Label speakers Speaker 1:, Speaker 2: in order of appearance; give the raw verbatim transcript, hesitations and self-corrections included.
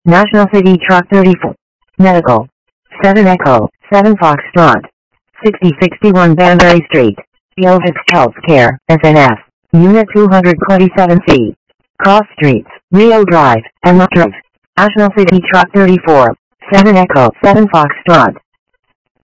Speaker 1: National City Truck thirty-four. Medical. seven Echo, seven Foxtrot. sixty sixty-one Banbury Street. Elvis Healthcare, S N F. Unit two twenty-seven C. Cross Streets, Rio Drive, and Drive. National City Truck thirty-four. seven Echo, seven Foxtrot.